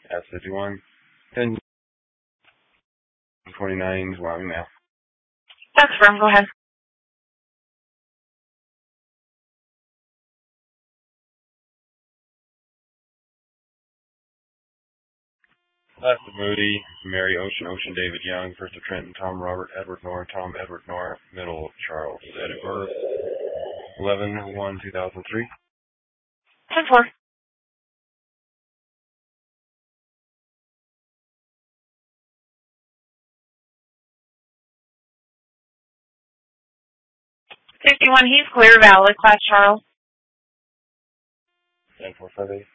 S51, 1029, Wyoming, Mass. That's firm. Go ahead. Last of Moody, Mary Ocean, Ocean David Young, First of Trenton, Tom Robert Edward Nor, Tom Edward Nor, Middle Charles Edward, 11/1/2003. 10-4. 51 Heath, clear, valid, class Charles. 10-4-5-8.